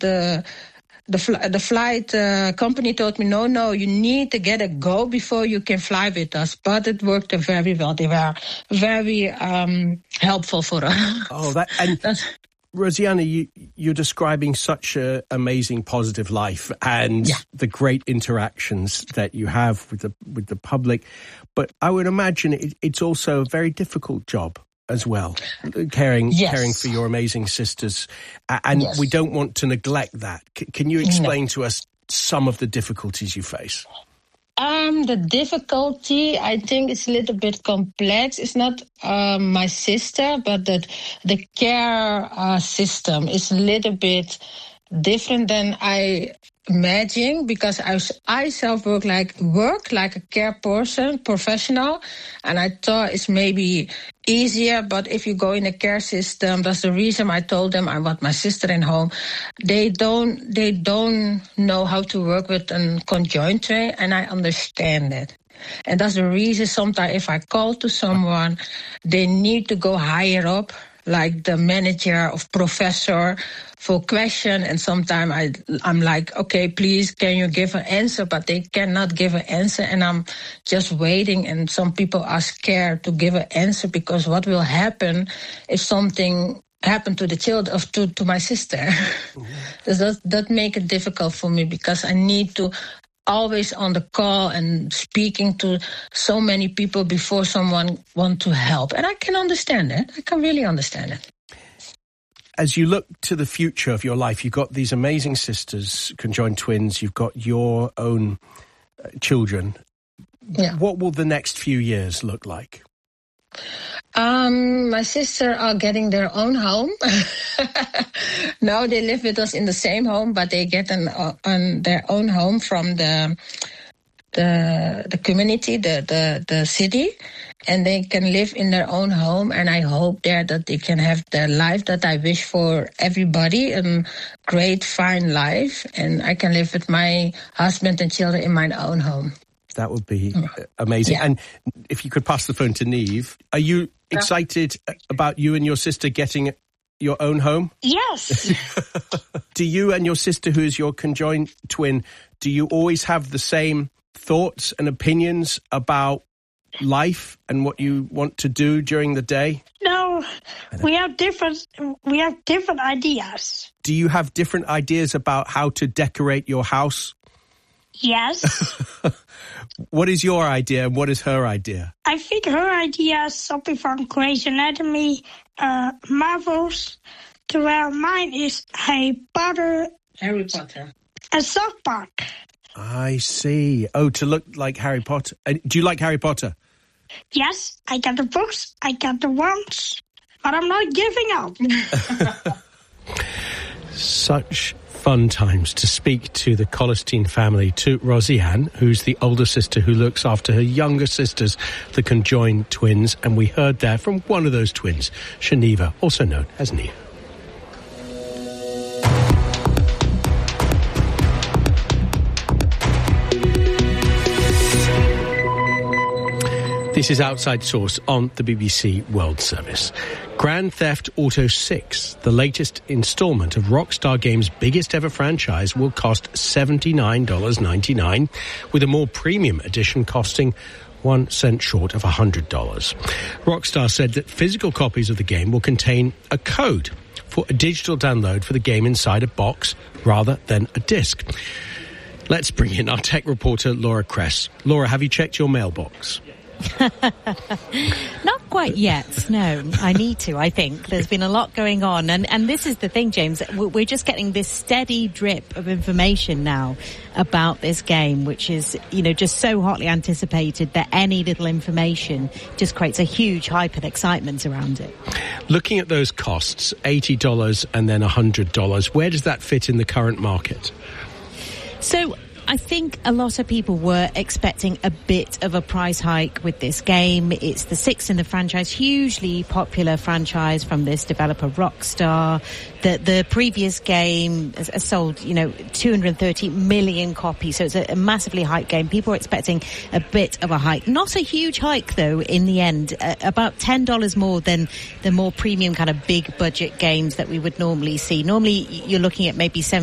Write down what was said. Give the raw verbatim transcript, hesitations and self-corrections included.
the the fl- the flight uh, company told me, no, no, you need to get a go before you can fly with us. But it worked very well. They were very um, helpful for us. Oh, that and. Rosianne, you, you're describing such an amazing, positive life and yeah. the great interactions that you have with the with the public. But I would imagine it, it's also a very difficult job as well, caring yes. caring for your amazing sisters. And yes. we don't want to neglect that. C- can you explain no. to us some of the difficulties you face? Um, the difficulty, I think, is a little bit complex. It's not uh, my sister, but that the care uh, system is a little bit different than I imagined, because I, I self work like work like a care person, professional, and I thought it's maybe easier. But if you go in a care system, that's the reason I told them I want my sister in home. They don't they don't know how to work with a conjoint train, and I understand it. And that's the reason sometimes if I call to someone, they need to go higher up, like the manager or professor, for question. And sometimes I, I'm like, okay, please, can you give an answer? But they cannot give an answer. And I'm just waiting. And some people are scared to give an answer, because what will happen if something happened to the child of to, to my sister? Mm-hmm. that, that make it difficult for me, because I need to always on the call and speaking to so many people before someone want to help. And I can understand it. I can really understand it. As you look to the future of your life, you've got these amazing sisters, conjoined twins, you've got your own uh, children. Yeah. What will the next few years look like? Um, my sister are getting their own home. Now they live with us in the same home, but they get an, uh, an their own home from the the the community, the, the the city, and they can live in their own home. And I hope there that they can have the life that I wish for everybody, a great, fine life, and I can live with my husband and children in my own home. That would be amazing. Yeah. And if you could pass the phone to Niamh, are you excited about you and your sister getting your own home? Yes. Do you and your sister, who is your conjoined twin, do you always have the same thoughts and opinions about life and what you want to do during the day? No, we have different, we have different ideas. Do you have different ideas about how to decorate your house? Yes. What is your idea and what is her idea? I think her idea is something from Grey's Anatomy, uh, Marvels, terwijl mine is Harry Potter. Harry Potter. And South Park. I see. Oh, to look like Harry Potter. Uh, do you like Harry Potter? Yes, I got the books, I got the wands, but I'm not giving up. Such fun times to speak to the Collerstein family, to Rosianne, who's the older sister who looks after her younger sisters, the conjoined twins. And we heard there from one of those twins, Shaniva, also known as Niamh. This is Outside Source on the B B C World Service. Grand Theft Auto six, the latest instalment of Rockstar Games' biggest ever franchise, will cost seventy-nine dollars and ninety-nine cents, with a more premium edition costing one cent short of one hundred dollars. Rockstar said that physical copies of the game will contain a code for a digital download for the game inside a box rather than a disc. Let's bring in our tech reporter, Laura Kress. Laura, have you checked your mailbox? Not quite yet, no. I need to, I think. There's been a lot going on. And, and this is the thing, James. We're just getting this steady drip of information now about this game, which is, you know, just so hotly anticipated that any little information just creates a huge hype and excitement around it. Looking at those costs, eighty dollars and then one hundred dollars, where does that fit in the current market? So I think a lot of people were expecting a bit of a price hike with this game. It's the sixth in the franchise, hugely popular franchise from this developer Rockstar. The, the previous game has, has sold, you know, two hundred thirty million copies, so it's a, a massively hyped game. People are expecting a bit of a hike. Not a huge hike, though, in the end. Uh, about ten dollars more than the more premium kind of big budget games that we would normally see. Normally, you're looking at maybe seventy